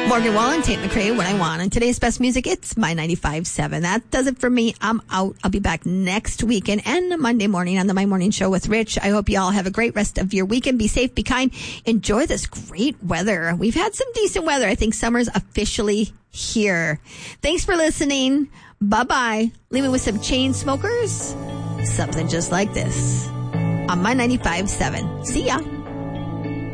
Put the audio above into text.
Morgan Wallen, Tate McRae, What I Want. And today's best music, it's my 95.7. That does it for me. I'm out. I'll be back next weekend and Monday morning on the My Morning Show with Rich. I hope you all have a great rest of your weekend. Be safe, be kind. Enjoy this great weather. We've had some decent weather. I think summer's officially here. Thanks for listening. Bye-bye. Leave me with some Chainsmokers. Something just like this on my 95.7. See ya.